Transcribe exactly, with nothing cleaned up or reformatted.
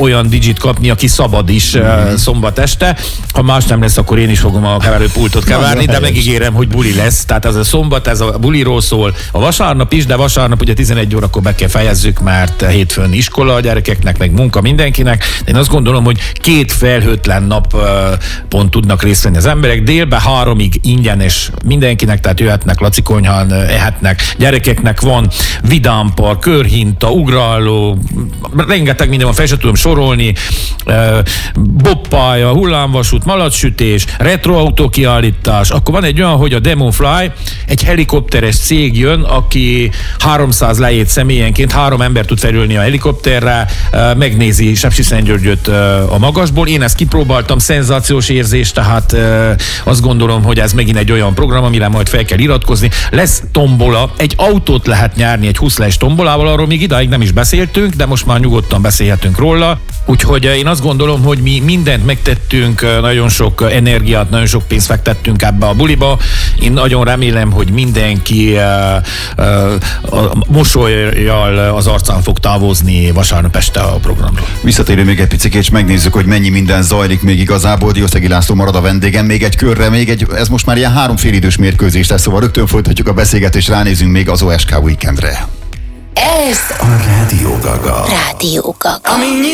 olyan digit kapni, aki szabad is mm. szombat este. Ha más nem lesz, akkor én is fogom a keverőpultot keverni, de megígérem, hogy buli lesz. Tehát ez a szombat, ez a buliról szól. A vasárnap is, de vasárnap ugye tizenegy órakor be kell fejezzük, mert hétfőn iskola a gyerekeknek, meg munka mindenkinek. De én azt gondolom, hogy két felhőtlen napon tudnak részt venni az emberek. Délben háromig ingyenes mindenkinek, tehát jöhetnek lacikonyhan, ehetnek. Gyerekeknek van vidámpark, körhinta, ugráló, rengeteg minden van, fel sem tudom sorolni, bobpálya, hullámvasút, malacsütés, retroautó kiállítás. Akkor van egy olyan, hogy a Demofly, egy helikopteres cég jön, aki háromszáz lejét személyenként, három ember tud felülni a helikopterre, megnézi Sepsiszentgyörgyöt a magasból. Én ezt kipróbáltam, szenzációs érzés, tehát azt gondolom, hogy ez megint egy olyan program, amire majd fel kell iratkozni. Lesz tombola, egy autót lehet nyerni egy húsz lejes tombolával, arról még idáig nem is beszéltünk, de most már nyugodtan beszélhetünk róla. Úgyhogy én azt gondolom, hogy mi mindent megtettünk, nagyon sok energiát, nagyon sok pénzt fektettünk ebbe a buliba. Én nagyon remélem, hogy mindenki uh, uh, mosollyal az arcán fog távozni vasárnap este a programról. Visszatérő még egy picit, és megnézzük, hogy mennyi minden zajlik még igazából. Diószegi László marad a vendégem még egy körre, még egy, ez most már ilyen három félidős mérkőzés lesz, szóval rögtön folytatjuk a beszélgetést, ránézünk még az o es ká Weekendre. Ez a Rádió Gaga. Rádió Gaga.